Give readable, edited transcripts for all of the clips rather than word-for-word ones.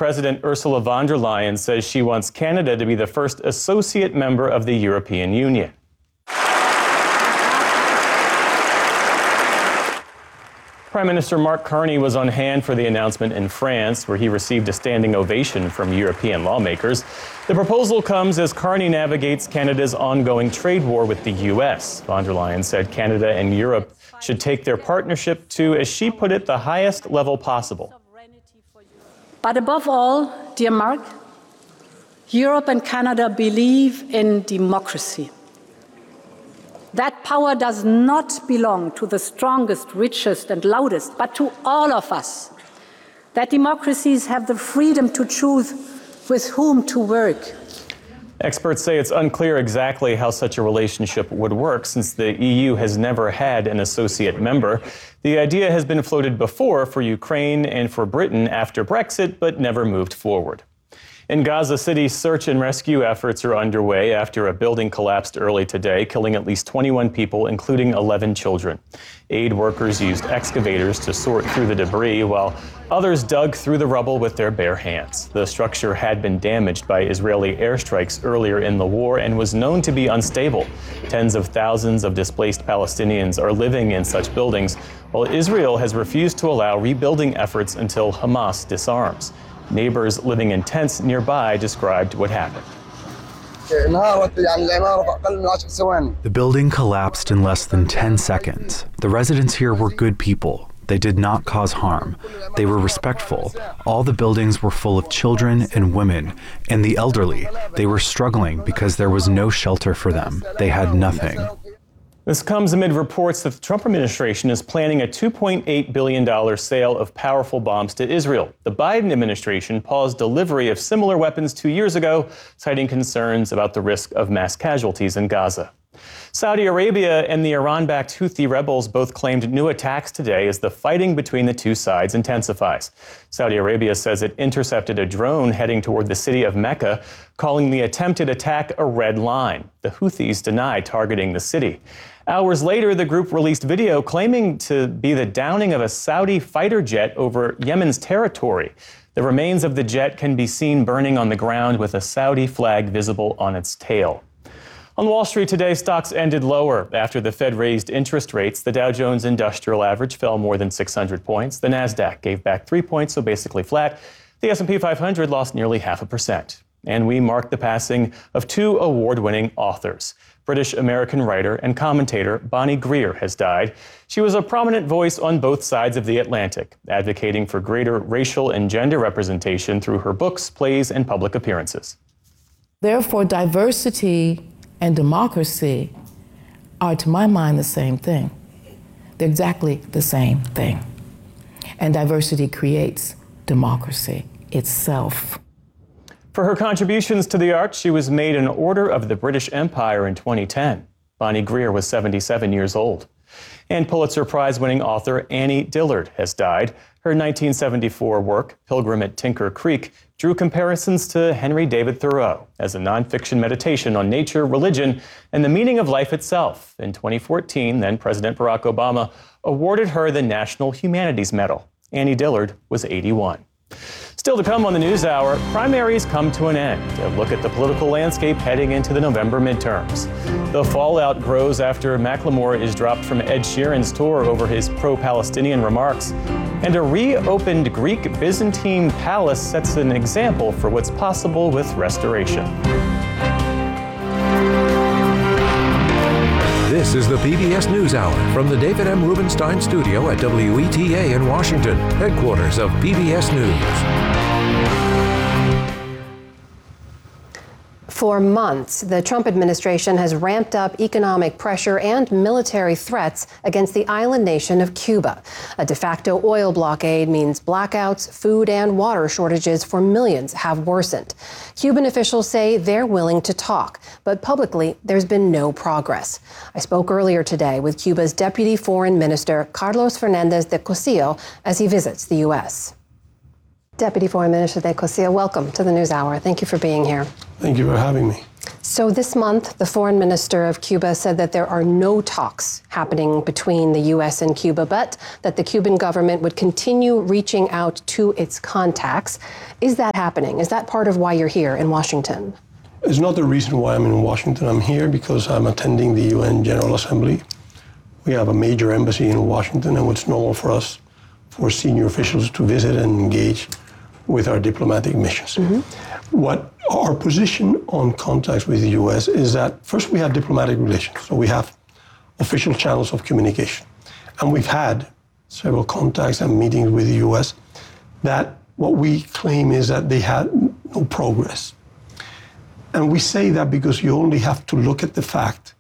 President Ursula von der Leyen says she wants Canada to be the first associate member of the European Union. Prime Minister Mark Carney was on hand for the announcement in France, where he received a standing ovation from European lawmakers. The proposal comes as Carney navigates Canada's ongoing trade war with the U.S. Von der Leyen said Canada and Europe should take their partnership to, as she put it, the highest level possible. But above all, dear Mark, Europe and Canada believe in democracy. That power does not belong to the strongest, richest, and loudest, but to all of us. That democracies have the freedom to choose with whom to work. Experts say it's unclear exactly how such a relationship would work, since the EU has never had an associate member. The idea has been floated before for Ukraine and for Britain after Brexit, but never moved forward. In Gaza City, search and rescue efforts are underway after a building collapsed early today, killing at least 21 people, including 11 children. Aid workers used excavators to sort through the debris, while others dug through the rubble with their bare hands. The structure had been damaged by Israeli airstrikes earlier in the war and was known to be unstable. Tens of thousands of displaced Palestinians are living in such buildings, while Israel has refused to allow rebuilding efforts until Hamas disarms. Neighbors living in tents nearby described what happened. The building collapsed in less than 10 seconds. The residents here were good people. They did not cause harm. They were respectful. All the buildings were full of children and women, and the elderly. They were struggling because there was no shelter for them. They had nothing. This comes amid reports that the Trump administration is planning a $2.8 billion sale of powerful bombs to Israel. The Biden administration paused delivery of similar weapons 2 years ago, citing concerns about the risk of mass casualties in Gaza. Saudi Arabia and the Iran-backed Houthi rebels both claimed new attacks today as the fighting between the two sides intensifies. Saudi Arabia says it intercepted a drone heading toward the city of Mecca, calling the attempted attack a red line. The Houthis deny targeting the city. Hours later, the group released video claiming to be the downing of a Saudi fighter jet over Yemen's territory. The remains of the jet can be seen burning on the ground with a Saudi flag visible on its tail. On Wall Street today, stocks ended lower after the Fed raised interest rates. The Dow Jones Industrial Average fell more than 600 points. The Nasdaq gave back 3 points, so basically flat. The S&P 500 lost nearly 0.5%. And we marked the passing of two award-winning authors. British-American writer and commentator Bonnie Greer has died. She was a prominent voice on both sides of the Atlantic, advocating for greater racial and gender representation through her books, plays, and public appearances. Therefore, diversity and democracy are, to my mind, the same thing. They're exactly the same thing. And diversity creates democracy itself. For her contributions to the arts, she was made an Order of the British Empire in 2010. Bonnie Greer was 77 years old. And Pulitzer Prize-winning author Annie Dillard has died. Her 1974 work, Pilgrim at Tinker Creek, drew comparisons to Henry David Thoreau as a nonfiction meditation on nature, religion, and the meaning of life itself. In 2014, then President Barack Obama awarded her the National Humanities Medal. Annie Dillard was 81. Still to come on the NewsHour, primaries come to an end. A look at the political landscape heading into the November midterms. The fallout grows after Macklemore is dropped from Ed Sheeran's tour over his pro-Palestinian remarks. And a reopened Greek Byzantine palace sets an example for what's possible with restoration. This is the PBS NewsHour from the David M. Rubenstein Studio at WETA in Washington, headquarters of PBS News. For months, the Trump administration has ramped up economic pressure and military threats against the island nation of Cuba. A de facto oil blockade means blackouts, food and water shortages for millions have worsened. Cuban officials say they're willing to talk, but publicly there's been no progress. I spoke earlier today with Cuba's Deputy Foreign Minister, Carlos Fernandez de Cosio, as he visits the U.S. Deputy Foreign Minister de Cosio, welcome to the NewsHour. Thank you for being here. Thank you for having me. So this month, the foreign minister of Cuba said that there are no talks happening between the U.S. and Cuba, but that the Cuban government would continue reaching out to its contacts. Is that happening? Is that part of why you're here in Washington? It's not the reason why I'm in Washington. I'm here because I'm attending the UN General Assembly. We have a major embassy in Washington, and it's normal for us, for senior officials to visit and engage with our diplomatic missions. What our position on contacts with the U.S. is that, first, we have diplomatic relations. So we have official channels of communication. And we've had several contacts and meetings with the U.S. that what we claim is that they had no progress. And we say that because you only have to look at the fact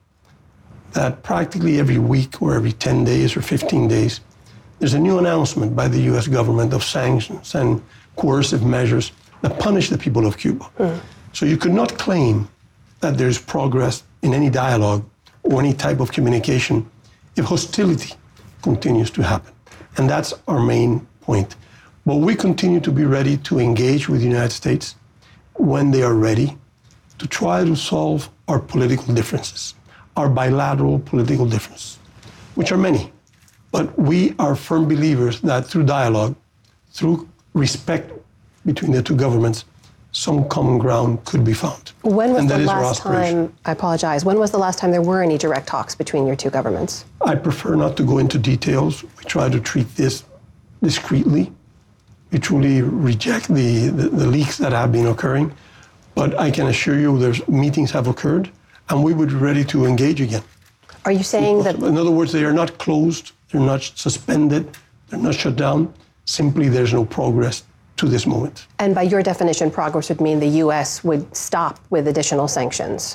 that practically every week or every 10 days or 15 days, there's a new announcement by the U.S. government of sanctions and coercive measures that punish the people of Cuba. So you could not claim that there's progress in any dialogue or any type of communication if hostility continues to happen. And that's our main point. But we continue to be ready to engage with the United States when they are ready to try to solve our political differences, our bilateral political differences, which are many. But we are firm believers that through dialogue, through respect between the two governments, some common ground could be found. When was the last time, I apologize, when was the last time there were any direct talks between your two governments? I prefer not to go into details. We try to treat this discreetly. We truly reject the leaks that have been occurring. But I can assure you there's meetings have occurred, and we would be ready to engage again. Are you saying that... In other words, they are not closed, they're not suspended, they're not shut down. Simply, there's no progress to this moment. And by your definition, progress would mean the U.S. would stop with additional sanctions?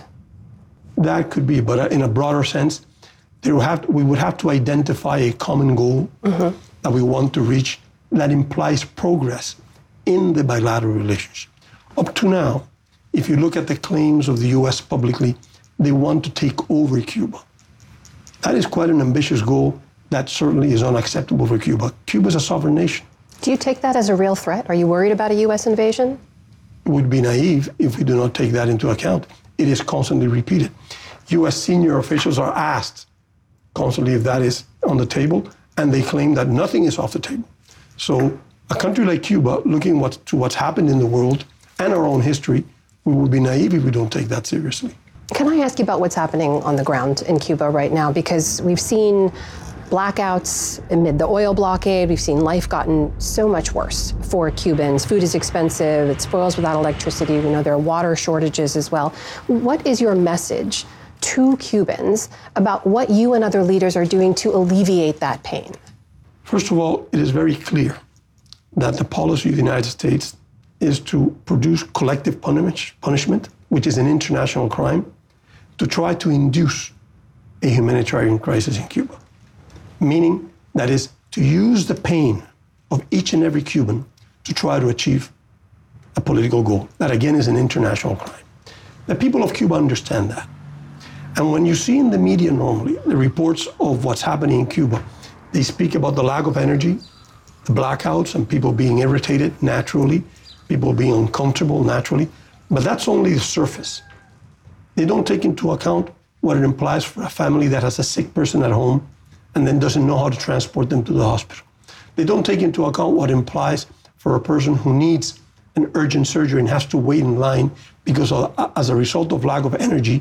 That could be, but in a broader sense, we would have to identify a common goal that we want to reach that implies progress in the bilateral relationship. Up to now, if you look at the claims of the U.S. publicly, they want to take over Cuba. That is quite an ambitious goal that certainly is unacceptable for Cuba. Cuba is a sovereign nation. Do you take that as a real threat? Are you worried about a U.S. invasion? It would be naive if we do not take that into account. It is constantly repeated. U.S. senior officials are asked constantly if that is on the table, and they claim that nothing is off the table. So a country like Cuba, looking to what's happened in the world and our own history, we would be naive if we don't take that seriously. Can I ask you about what's happening on the ground in Cuba right now? Because we've seen blackouts amid the oil blockade. We've seen life gotten so much worse for Cubans. Food is expensive. It spoils without electricity. We know there are water shortages as well. What is your message to Cubans about what you and other leaders are doing to alleviate that pain? First of all, it is very clear that the policy of the United States is to produce collective punishment, which is an international crime, to try to induce a humanitarian crisis in Cuba. Meaning, that is, to use the pain of each and every Cuban to try to achieve a political goal. That, again, is an international crime. The people of Cuba understand that. And when you see in the media normally the reports of what's happening in Cuba, they speak about the lack of energy, the blackouts, and people being irritated naturally, people being uncomfortable naturally, but that's only the surface. They don't take into account what it implies for a family that has a sick person at home and then doesn't know how to transport them to the hospital. They don't take into account what it implies for a person who needs an urgent surgery and has to wait in line because as a result of lack of energy,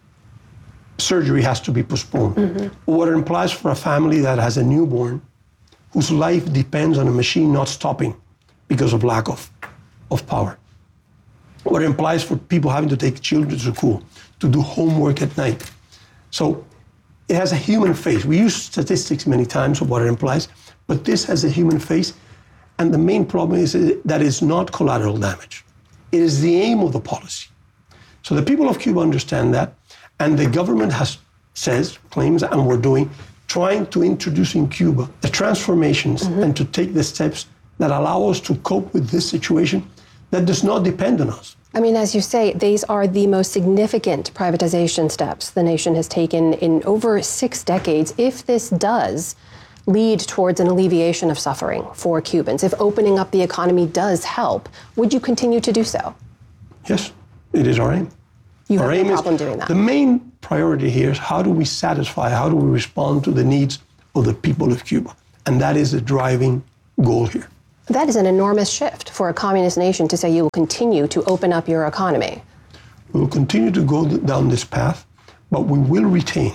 surgery has to be postponed. Or what it implies for a family that has a newborn whose life depends on a machine not stopping because of lack of power. What it implies for people having to take children to school, to do homework at night. So it has a human face. We use statistics many times of what it implies, but this has a human face. And the main problem is that it's not collateral damage. It is the aim of the policy. So the people of Cuba understand that, and the government claims, and we're trying to introduce in Cuba the transformations and to take the steps that allow us to cope with this situation that does not depend on us. I mean, as you say, these are the most significant privatization steps the nation has taken in over 6 decades. If this does lead towards an alleviation of suffering for Cubans, if opening up the economy does help, would you continue to do so? Yes, it is our aim. You have no problem doing that. The main priority here is how do we satisfy, how do we respond to the needs of the people of Cuba? And that is the driving goal here. That is an enormous shift for a communist nation to say you will continue to open up your economy. We will continue to go down this path, but we will retain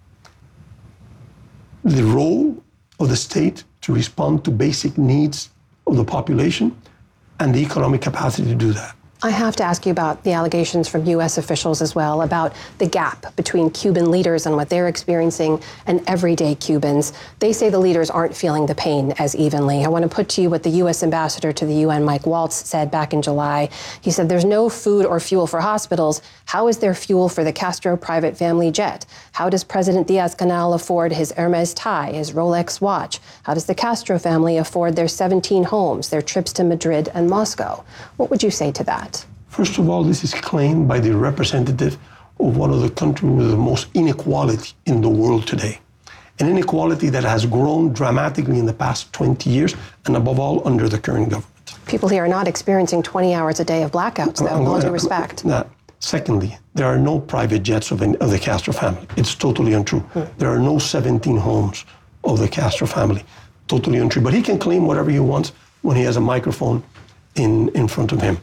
the role of the state to respond to basic needs of the population and the economic capacity to do that. I have to ask you about the allegations from U.S. officials as well about the gap between Cuban leaders and what they're experiencing and everyday Cubans. They say the leaders aren't feeling the pain as evenly. I want to put to you what the U.S. ambassador to the UN, Mike Waltz, said back in July. He said, there's no food or fuel for hospitals. How is there fuel for the Castro private family jet? How does President Diaz-Canel afford his Hermes tie, his Rolex watch? How does the Castro family afford their 17 homes, their trips to Madrid and Moscow? What would you say to that? First of all, this is claimed by the representative of one of the countries with the most inequality in the world today. An inequality that has grown dramatically in the past 20 years, and above all, under the current government. People here are not experiencing 20 hours a day of blackouts, though, with all due respect. Secondly, there are no private jets of the Castro family. It's totally untrue. There are no 17 homes of the Castro family. Totally untrue. But he can claim whatever he wants when he has a microphone in front of him.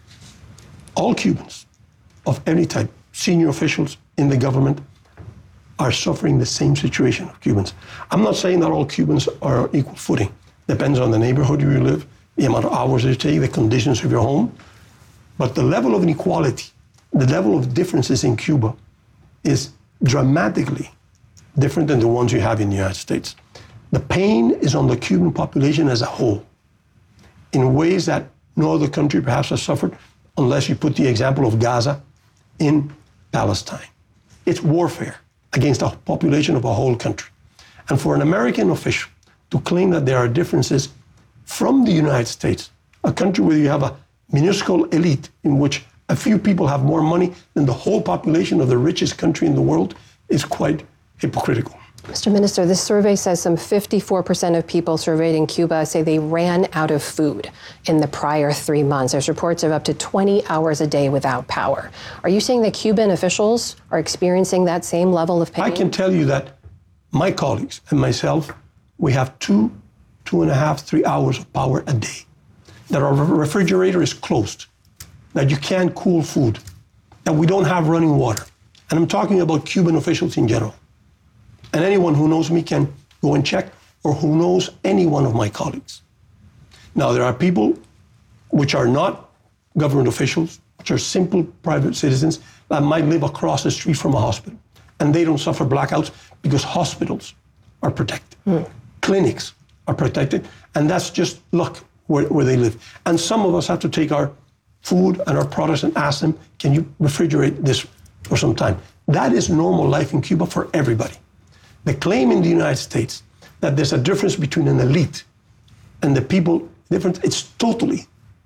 All Cubans of any type, senior officials in the government, are suffering the same situation of Cubans. I'm not saying that all Cubans are on equal footing. Depends on the neighborhood you live, the amount of hours you take, the conditions of your home. But the level of inequality, the level of differences in Cuba is dramatically different than the ones you have in the United States. The pain is on the Cuban population as a whole in ways that no other country perhaps has suffered, unless you put the example of Gaza in Palestine. It's warfare against a population of a whole country. And for an American official to claim that there are differences from the United States, a country where you have a minuscule elite in which a few people have more money than the whole population of the richest country in the world, is quite hypocritical. Mr. Minister, this survey says some 54% of people surveyed in Cuba say they ran out of food in the prior 3 months. There's reports of up to 20 hours a day without power. Are you saying that Cuban officials are experiencing that same level of pain? I can tell you that my colleagues and myself, we have 2.5, 3 hours of power a day, that our refrigerator is closed, that you can't cool food, that we don't have running water. And I'm talking about Cuban officials in general. And anyone who knows me can go and check, or who knows any one of my colleagues. Now, there are people which are not government officials, which are simple private citizens that might live across the street from a hospital. And they don't suffer blackouts because hospitals are protected. Clinics are protected. And that's just luck where they live. And some of us have to take our food and our products and ask them, can you refrigerate this for some time? That is normal life in Cuba for everybody. The claim in the United States that there's a difference between an elite and the people, it's totally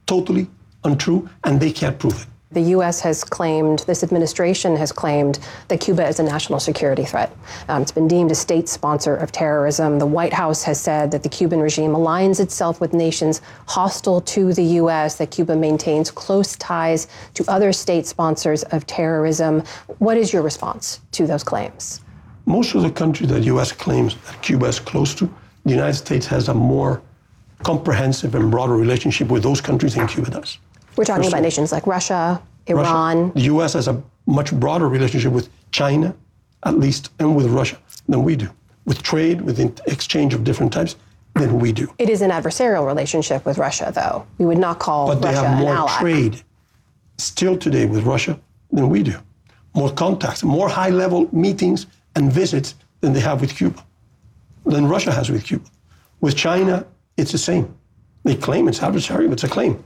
untrue, and they can't prove it. The U.S. has claimed, this administration has claimed, that Cuba is a national security threat. It's been deemed a state sponsor of terrorism. The White House has said that the Cuban regime aligns itself with nations hostile to the U.S., that Cuba maintains close ties to other state sponsors of terrorism. What is your response to those claims? Most of the countries that the U.S. claims that Cuba is close to, the United States has a more comprehensive and broader relationship with those countries than Cuba does. We're talking about nations like Russia, Iran. The U.S. has a much broader relationship with China, at least, and with Russia than we do. With trade, with exchange of different types, than we do. It is an adversarial relationship with Russia, though. We would not call Russia an ally. But they have more trade still today with Russia than we do. More contacts, more high-level meetings and visits than they have with Cuba, than Russia has with Cuba. With China, it's the same. They claim it's adversarial, but it's a claim.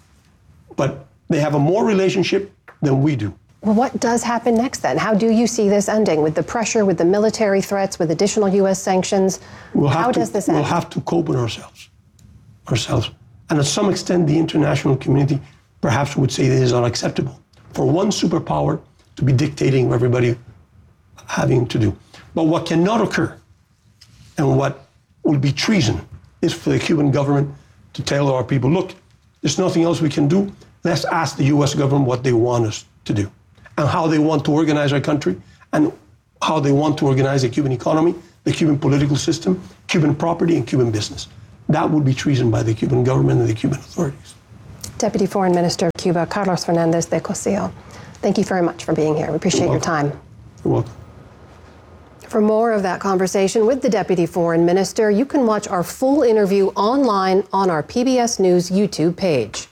But they have a more relationship than we do. Well, what does happen next then? How do you see this ending? With the pressure, with the military threats, with additional U.S. sanctions? How does this end? We'll have to cope with ourselves. And to some extent, the international community perhaps would say this is unacceptable for one superpower to be dictating what everybody having to do. But what cannot occur, and what will be treason, is for the Cuban government to tell our people, look, there's nothing else we can do. Let's ask the U.S. government what they want us to do. and how they want to organize our country, and how they want to organize the Cuban economy, the Cuban political system, Cuban property, and Cuban business. That would be treason by the Cuban government and the Cuban authorities. Deputy Foreign Minister of Cuba, Carlos Fernandez de Cossío, thank you very much for being here. We appreciate your time. You're welcome. For more of that conversation with the Deputy Foreign Minister, you can watch our full interview online on our PBS News YouTube page.